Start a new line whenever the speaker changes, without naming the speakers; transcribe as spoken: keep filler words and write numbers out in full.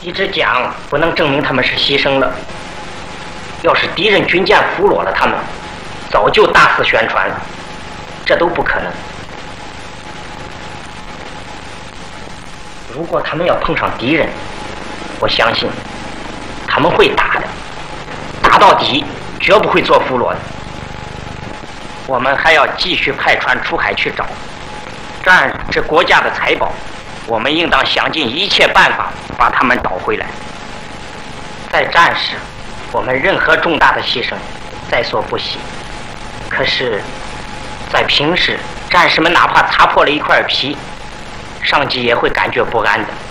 一直讲不能证明他们是牺牲了。要是敌人军舰俘虏了他们，早就大肆宣传了，这都不可能。如果他们要碰上敌人，我相信他们会打的，打到底，绝不会做俘虏的。我们还要继续派船出海去找，战这国家的财宝，我们应当想尽一切办法把他们找回来。在战时，我们任何重大的牺牲在所不惜。可是，在平时，战士们哪怕擦破了一块皮，上级也会感觉不安的。